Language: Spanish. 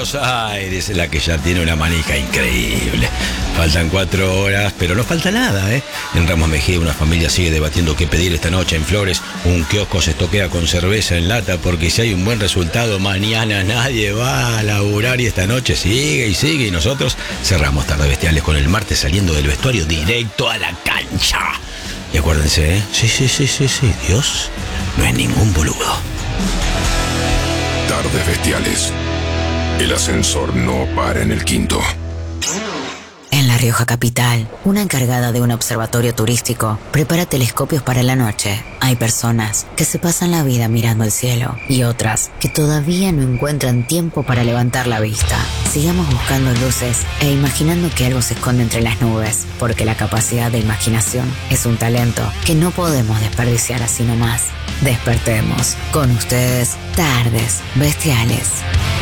Buenos Aires, la que ya tiene una manija increíble. Faltan 4 horas, pero no falta nada, ¿eh? En Ramos Mejía una familia sigue debatiendo qué pedir esta noche. En Flores un kiosco se estoquea con cerveza en lata porque si hay un buen resultado mañana nadie va a laburar y esta noche sigue y nosotros cerramos Tardes Bestiales con el martes saliendo del vestuario directo a la cancha. Y acuérdense, ¿eh? Sí, Dios no es ningún boludo. Tardes Bestiales. El ascensor no para en el quinto. En La Rioja capital, una encargada de un observatorio turístico prepara telescopios para la noche. Hay personas que se pasan la vida mirando el cielo y otras que todavía no encuentran tiempo para levantar la vista. Sigamos buscando luces e imaginando que algo se esconde entre las nubes, porque la capacidad de imaginación es un talento que no podemos desperdiciar así nomás. Despertemos. Con ustedes, Tardes Bestiales.